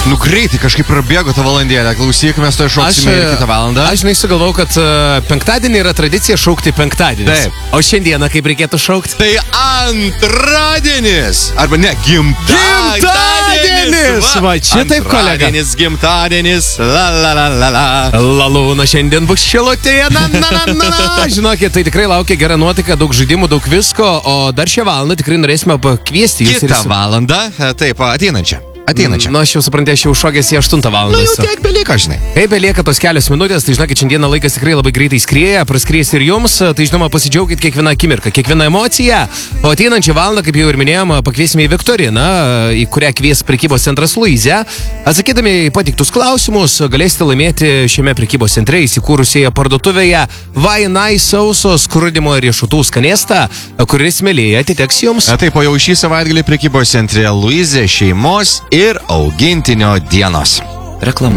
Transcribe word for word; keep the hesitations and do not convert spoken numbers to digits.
Nu greitai kažkaip prabėgo tą valandėlę. Klausyk, mes to iššauksime ir kitą valandą. Aš žinai sugalvau, kad uh, penktadienį yra tradicija šaukti penktadienis. Taip. O šiandieną kaip reikėtų šaukti? Tai antradienis. Arba ne, gimtadienis. Gimtadienis! Va, čia taip, kolega. Antradienis, gimtadienis. La la la la la. Lalūna šiandien bus šilutėje. Na, na, na, na, na. Žinokit, tai tikrai laukia gera nuotaika, daug žaidimų, daug visko. O dar šią valandą tikrai norėsime pakviesti jūs. Kitą valandą, taip, ateinančią. Ateinančią. Nu, aš jau suprantu, aš jau šokęs į aštuntą valandą. Nu, jau tiek belieka, žinai. Kaip belieka tos kelios minutės, tai žinokit, šiandieną laikas tikrai labai greitai skrieja, praskries ir jums, tai žinoma, pasidžiaugit kiekvieną akimirką, kiekvieną emociją. O ateinančią valandą, kaip jau ir minėjom, pakviesime į Viktoriną, į kurią kvies prekybos centras Luizė. Atsakydami į patiktus klausimus, galėsite laimėti šiame prekybos centre įsikūrusioje parduotuvėje Vainai sauso skrudimo ir riešutų skanėstą, kuris mielieji atiteks jums. A, taip, o jau šį savaitgalį prekybos centre Luizė šeimos ir augintinio dienos. Reklama.